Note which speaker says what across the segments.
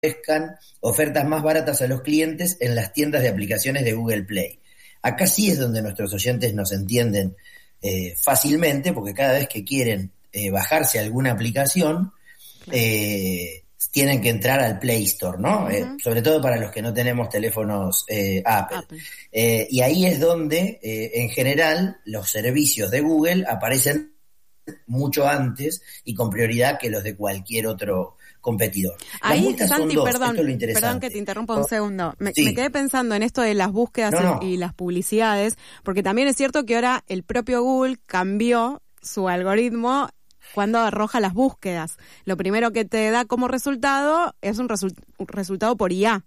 Speaker 1: ofrezcan ofertas más baratas a los clientes en las tiendas de aplicaciones de Google Play. Acá sí es donde nuestros oyentes nos entienden fácilmente, porque cada vez que quieren bajarse alguna aplicación, tienen que entrar al Play Store, ¿no? Sobre todo para los que no tenemos teléfonos Apple. Y ahí es donde, en general, los servicios de Google aparecen mucho antes y con prioridad que los de cualquier otro competidor.
Speaker 2: Ahí, Santi, perdón que te interrumpa un segundo. Me quedé pensando en esto de las búsquedas y las publicidades, porque también es cierto que ahora el propio Google cambió su algoritmo cuando arroja las búsquedas. Lo primero que te da como resultado es un resultado por IA.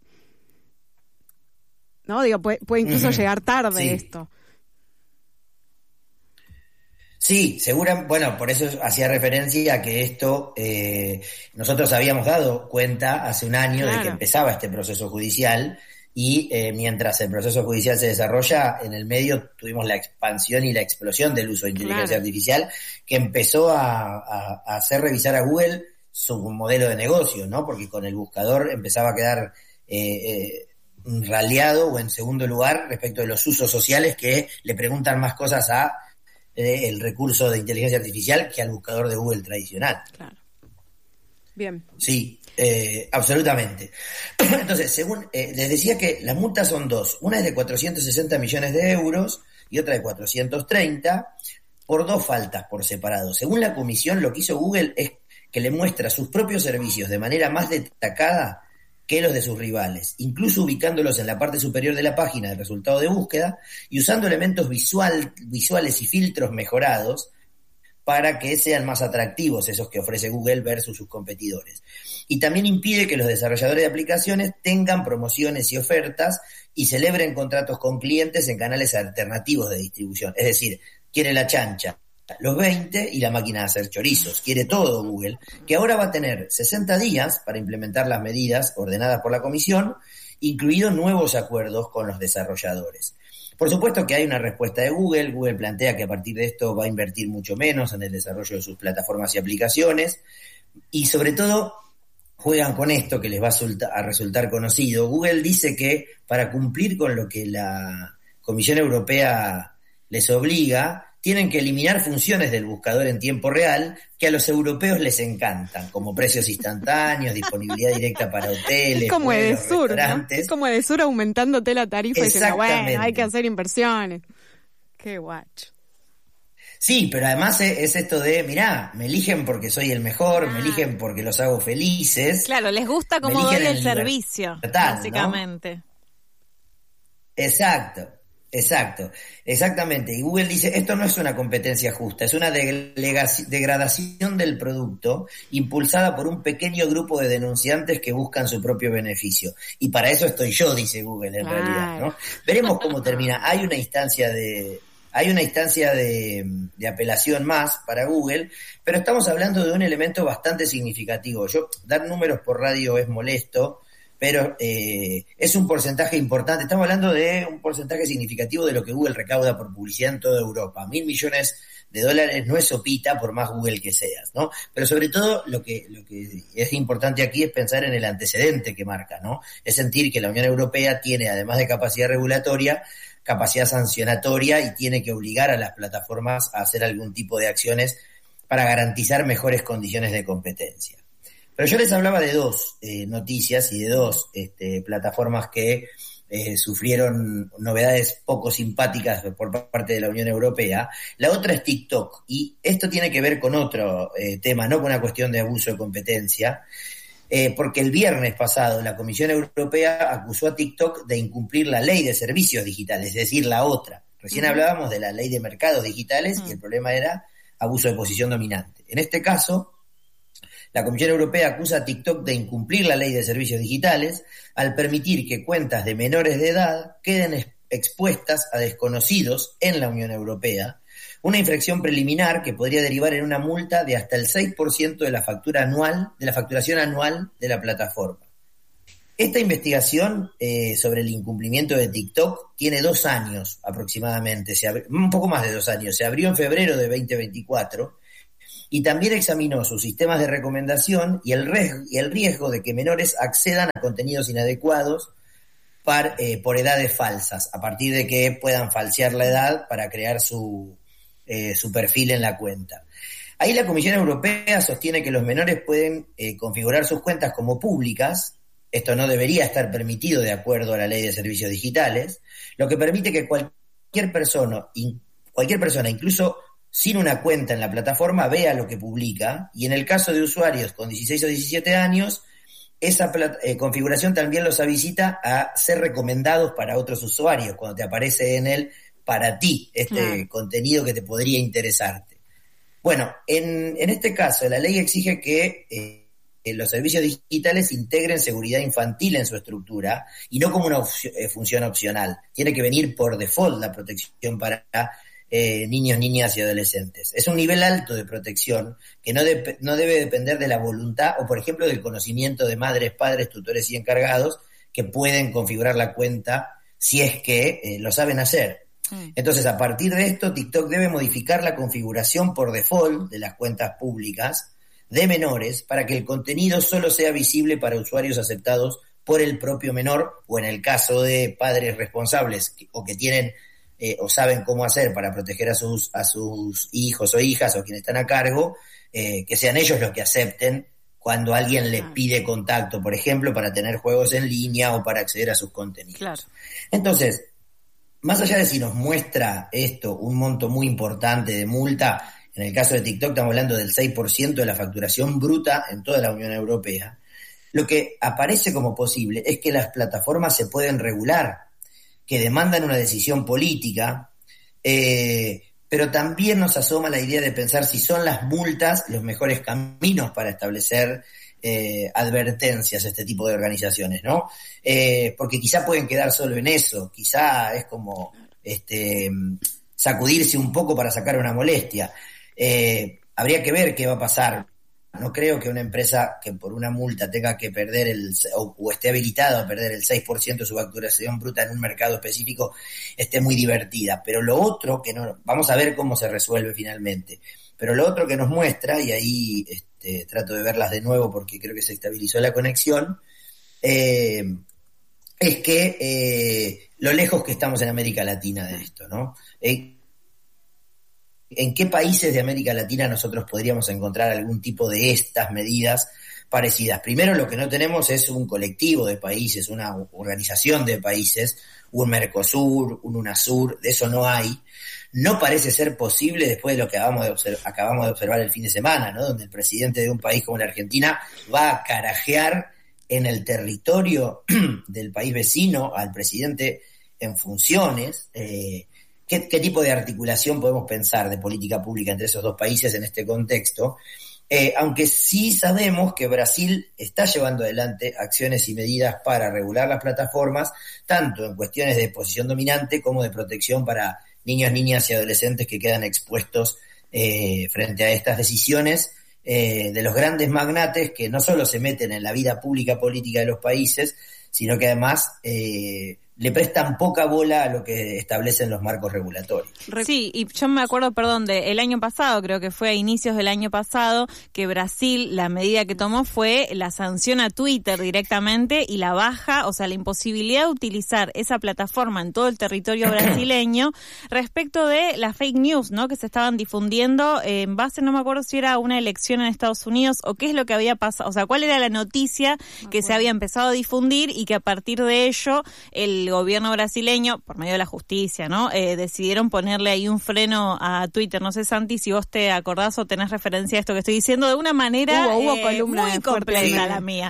Speaker 2: ¿No? Digo, puede incluso llegar tarde esto.
Speaker 1: Sí, bueno, por eso hacía referencia a que esto, nosotros habíamos dado cuenta hace un año de que empezaba este proceso judicial y mientras el proceso judicial se desarrolla, en el medio tuvimos la expansión y la explosión del uso de inteligencia artificial que empezó a hacer revisar a Google su modelo de negocio, ¿no? Porque con el buscador empezaba a quedar raleado o en segundo lugar respecto de los usos sociales que le preguntan más cosas a el recurso de inteligencia artificial que al buscador de Google tradicional.
Speaker 2: Claro. Bien.
Speaker 1: Sí, absolutamente. Entonces, según les decía que las multas son dos. Una es de 460 millones de euros y otra de 430 por dos faltas por separado. Según la comisión, lo que hizo Google es que le muestra sus propios servicios de manera más destacada que los de sus rivales, incluso ubicándolos en la parte superior de la página del resultado de búsqueda y usando elementos visuales y filtros mejorados para que sean más atractivos esos que ofrece Google versus sus competidores. Y también impide que los desarrolladores de aplicaciones tengan promociones y ofertas y celebren contratos con clientes en canales alternativos de distribución. Es decir, quiere la chancha los 20 y la máquina de hacer chorizos. Quiere todo Google, que ahora va a tener 60 días para implementar las medidas ordenadas por la comisión, incluidos nuevos acuerdos con los desarrolladores. Por supuesto que hay una respuesta de Google. Google plantea que a partir de esto va a invertir mucho menos en el desarrollo de sus plataformas y aplicaciones y sobre todo juegan con esto que les va a resultar conocido. Google dice que para cumplir con lo que la Comisión Europea les obliga, tienen que eliminar funciones del buscador en tiempo real que a los europeos les encantan, como precios instantáneos, disponibilidad directa para hoteles,
Speaker 2: como
Speaker 1: vuelos,
Speaker 2: Edesur,
Speaker 1: restaurantes.
Speaker 2: ¿no? Es como Edesur aumentándote la tarifa y diciendo, bueno, hay que hacer inversiones. Qué guacho.
Speaker 1: Sí, pero además es esto de, mirá, me eligen porque soy el mejor, me eligen porque los hago felices.
Speaker 3: Claro, les gusta cómo doy el servicio, básicamente.
Speaker 1: ¿No? Exactamente. Y Google dice, esto no es una competencia justa, es una degradación del producto impulsada por un pequeño grupo de denunciantes que buscan su propio beneficio. Y para eso estoy yo, dice Google, en realidad, ¿no? Veremos cómo termina. Hay una instancia de apelación más para Google, pero estamos hablando de un elemento bastante significativo. Dar números por radio es molesto, pero es un porcentaje importante. Estamos hablando de un porcentaje significativo de lo que Google recauda por publicidad en toda Europa. $1.000 millones no es sopita por más Google que seas, ¿no? Pero sobre todo lo que es importante aquí es pensar en el antecedente que marca, ¿no? Es sentir que la Unión Europea tiene, además de capacidad regulatoria, capacidad sancionatoria y tiene que obligar a las plataformas a hacer algún tipo de acciones para garantizar mejores condiciones de competencia. Pero yo les hablaba de dos noticias y de dos plataformas que sufrieron novedades poco simpáticas por parte de la Unión Europea. La otra es TikTok, y esto tiene que ver con otro tema, no con una cuestión de abuso de competencia, porque el viernes pasado la Comisión Europea acusó a TikTok de incumplir la ley de servicios digitales, es decir, la otra. Recién hablábamos de la ley de mercados digitales y el problema era abuso de posición dominante. En este caso, la Comisión Europea acusa a TikTok de incumplir la ley de servicios digitales al permitir que cuentas de menores de edad queden expuestas a desconocidos en la Unión Europea, una infracción preliminar que podría derivar en una multa de hasta el 6% de la facturación anual de la plataforma. Esta investigación sobre el incumplimiento de TikTok tiene 2 años aproximadamente, un poco más de 2 años. Se abrió en febrero de 2024 y también examinó sus sistemas de recomendación y el riesgo de que menores accedan a contenidos inadecuados por edades falsas, a partir de que puedan falsear la edad para crear su perfil en la cuenta. Ahí la Comisión Europea sostiene que los menores pueden configurar sus cuentas como públicas. Esto no debería estar permitido de acuerdo a la Ley de Servicios Digitales, lo que permite que cualquier persona, incluso sin una cuenta en la plataforma, vea lo que publica, y en el caso de usuarios con 16 o 17 años, esa configuración también los habilita a ser recomendados para otros usuarios, cuando te aparece en él para ti contenido que te podría interesarte. Bueno, en este caso, la ley exige que los servicios digitales integren seguridad infantil en su estructura y no como una función opcional. Tiene que venir por default la protección para niños, niñas y adolescentes. Es un nivel alto de protección que no debe depender de la voluntad o, por ejemplo, del conocimiento de madres, padres, tutores y encargados que pueden configurar la cuenta si es que lo saben hacer. Entonces, a partir de esto, TikTok debe modificar la configuración por default de las cuentas públicas de menores para que el contenido solo sea visible para usuarios aceptados por el propio menor, o en el caso de padres responsables que tienen o saben cómo hacer para proteger a sus hijos o hijas o quienes están a cargo, que sean ellos los que acepten cuando alguien les pide contacto, por ejemplo, para tener juegos en línea o para acceder a sus contenidos. Claro. Entonces, más allá de si nos muestra esto un monto muy importante de multa, en el caso de TikTok estamos hablando del 6% de la facturación bruta en toda la Unión Europea, lo que aparece como posible es que las plataformas se pueden regular, que demandan una decisión política, pero también nos asoma la idea de pensar si son las multas los mejores caminos para establecer advertencias a este tipo de organizaciones, ¿no? Porque quizá pueden quedar solo en eso, quizá es como sacudirse un poco para sacar una molestia. Habría que ver qué va a pasar. No creo que una empresa que por una multa tenga que perder o esté habilitada a perder el 6% de su facturación bruta en un mercado específico esté muy divertida. Pero lo otro que no, vamos a ver cómo se resuelve finalmente. Pero lo otro que nos muestra, y ahí trato de verlas de nuevo porque creo que se estabilizó la conexión, es que lo lejos que estamos en América Latina de esto, ¿no? ¿En qué países de América Latina nosotros podríamos encontrar algún tipo de estas medidas parecidas? Primero, lo que no tenemos es un colectivo de países, una organización de países, un Mercosur, un UNASUR, de eso no hay. No parece ser posible después de lo que acabamos de observar el fin de semana, ¿no? Donde el presidente de un país como la Argentina va a carajear en el territorio del país vecino al presidente en funciones. ¿Qué tipo de articulación podemos pensar de política pública entre esos dos países en este contexto? Aunque sí sabemos que Brasil está llevando adelante acciones y medidas para regular las plataformas, tanto en cuestiones de posición dominante como de protección para niños, niñas y adolescentes que quedan expuestos frente a estas decisiones de los grandes magnates que no solo se meten en la vida pública política de los países, sino que además le prestan poca bola a lo que establecen los marcos regulatorios.
Speaker 3: Sí, y yo me acuerdo, el año pasado, creo que fue a inicios del año pasado, que Brasil, la medida que tomó fue la sanción a Twitter directamente y la baja, o sea, la imposibilidad de utilizar esa plataforma en todo el territorio brasileño respecto de las fake news, ¿no? Que se estaban difundiendo en base, no me acuerdo si era una elección en Estados Unidos o qué es lo que había pasado, o sea, cuál era la noticia que se había empezado a difundir y que a partir de ello el gobierno brasileño, por medio de la justicia, ¿no? Decidieron ponerle ahí un freno a Twitter. No sé, Santi, si vos te acordás o tenés referencia a esto que estoy diciendo de una manera
Speaker 2: hubo columna
Speaker 3: muy compleja la mía.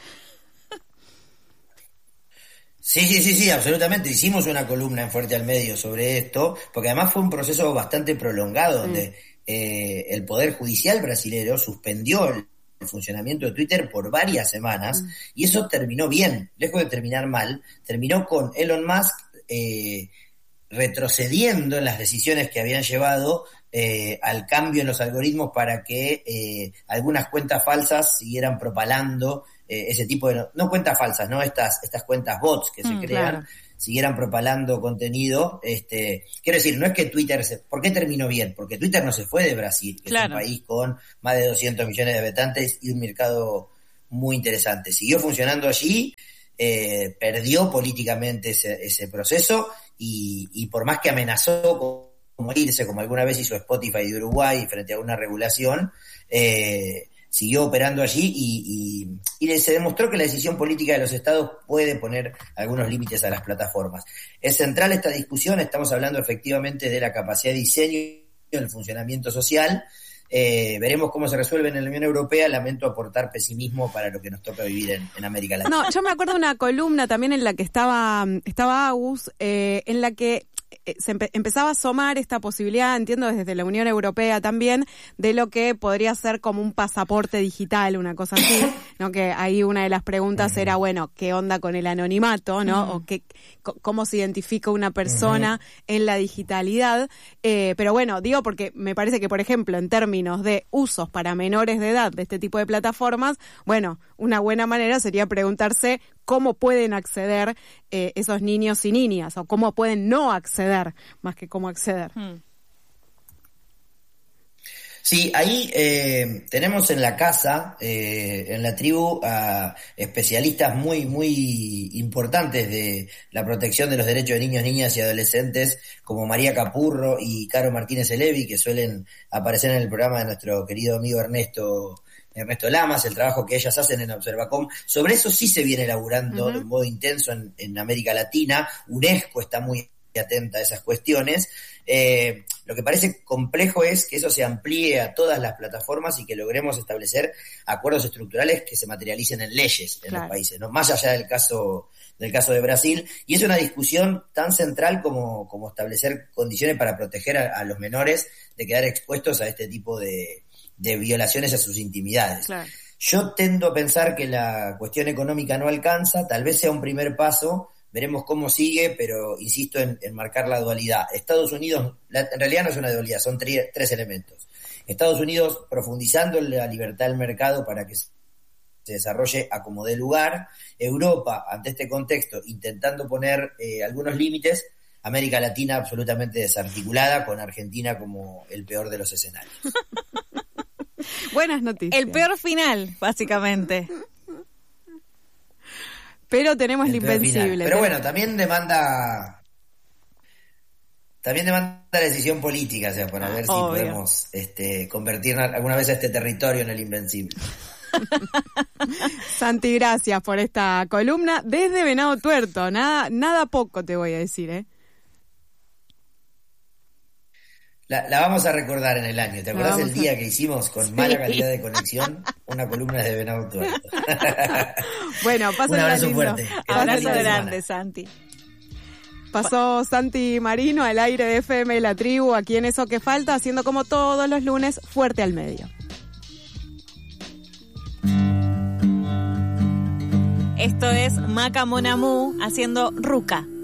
Speaker 1: Sí, absolutamente. Hicimos una columna en Fuerte al Medio sobre esto, porque además fue un proceso bastante prolongado, donde el Poder Judicial brasilero suspendió el funcionamiento de Twitter por varias semanas, y eso terminó bien, lejos de terminar mal, terminó con Elon Musk retrocediendo en las decisiones que habían llevado al cambio en los algoritmos para que algunas cuentas falsas siguieran propalando ese tipo de, no cuentas falsas, ¿no? Estas cuentas bots que se crean, claro, siguieran propalando contenido. Quiero decir, no es que Twitter ¿por qué terminó bien? Porque Twitter no se fue de Brasil, que claro, es un país con más de 200 millones de habitantes y un mercado muy interesante. Siguió funcionando allí, perdió políticamente ese proceso y por más que amenazó como irse, como alguna vez hizo Spotify de Uruguay frente a una regulación, siguió operando allí y se demostró que la decisión política de los estados puede poner algunos límites a las plataformas. Es central esta discusión, estamos hablando efectivamente de la capacidad de diseño y el funcionamiento social. Veremos cómo se resuelve en la Unión Europea. Lamento aportar pesimismo para lo que nos toca vivir en América Latina.
Speaker 2: No, yo me acuerdo de una columna también en la que estaba Agus, en la que se empezaba a asomar esta posibilidad, entiendo desde la Unión Europea también, de lo que podría ser como un pasaporte digital, una cosa así, ¿no? Que ahí una de las preguntas era, bueno, ¿qué onda con el anonimato, no? O cómo se identifica una persona en la digitalidad. Pero bueno, digo porque me parece que, por ejemplo, en términos de usos para menores de edad de este tipo de plataformas, bueno, una buena manera sería preguntarse cómo pueden acceder esos niños y niñas, o cómo pueden no acceder, más que cómo acceder.
Speaker 1: Sí, ahí tenemos en la casa, en la tribu, a especialistas muy, muy importantes de la protección de los derechos de niños, niñas y adolescentes, como María Capurro y Caro Martínez Elevi, que suelen aparecer en el programa de nuestro querido amigo Ernesto Lamas, el trabajo que ellas hacen en Observacom. Sobre eso sí se viene elaborando de un modo intenso en América Latina. UNESCO está muy atenta a esas cuestiones. Lo que parece complejo es que eso se amplíe a todas las plataformas y que logremos establecer acuerdos estructurales que se materialicen en leyes en los países, ¿no? Más allá del caso de Brasil. Y es una discusión tan central como establecer condiciones para proteger a los menores de quedar expuestos a este tipo de violaciones a sus intimidades. Claro. Yo tendo a pensar que la cuestión económica no alcanza, tal vez sea un primer paso, veremos cómo sigue, pero insisto en marcar la dualidad. Estados Unidos, en realidad no es una dualidad, son tres elementos. Estados Unidos profundizando en la libertad del mercado para que se desarrolle a como dé lugar. Europa, ante este contexto, intentando poner algunos límites. América Latina absolutamente desarticulada, con Argentina como el peor de los escenarios.
Speaker 2: Buenas noticias.
Speaker 3: El peor final, básicamente.
Speaker 2: Pero tenemos la Invencible.
Speaker 1: Final. Pero bueno, también demanda la decisión política, o sea, para ver si podemos convertir alguna vez a este territorio en el Invencible.
Speaker 2: Santi, gracias por esta columna desde Venado Tuerto. Nada poco te voy a decir, ¿eh?
Speaker 1: La vamos a recordar en el año. ¿Te acordás el día que hicimos con mala calidad de conexión una columna de Venado Tuerto?
Speaker 2: Bueno,
Speaker 1: un abrazo fuerte.
Speaker 3: Abrazo grande, Santi.
Speaker 2: Pasó Santi Marino al aire de FM La Tribu, aquí en Eso que Falta, haciendo como todos los lunes, Fuerte al Medio.
Speaker 3: Esto es Maca Mon Amour haciendo Ruca.